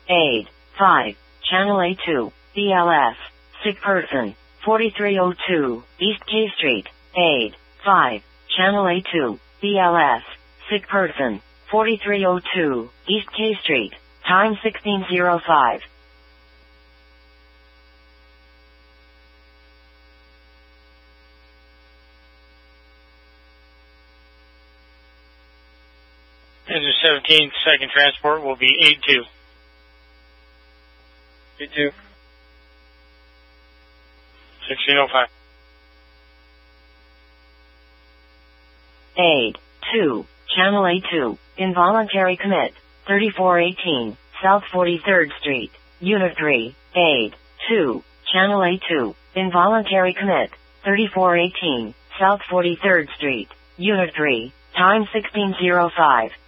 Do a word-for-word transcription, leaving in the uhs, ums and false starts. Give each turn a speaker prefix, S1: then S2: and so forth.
S1: Aid. five. Channel A two. B L S. Sick person. forty-three oh two. East K Street. Aid. five. Channel A two. B L S. Sick person. forty-three oh two. East K Street. Time sixteen oh five.
S2: Engine seventeen, second transport will be eight two.
S3: eight two.
S2: sixteen oh five.
S1: Aid. two. Channel A two. Involuntary commit. thirty-four eighteen. South forty-third Street. Unit three. Aid. two. Channel A two. Involuntary commit. thirty-four eighteen. South forty-third Street. Unit three. Time sixteen oh five.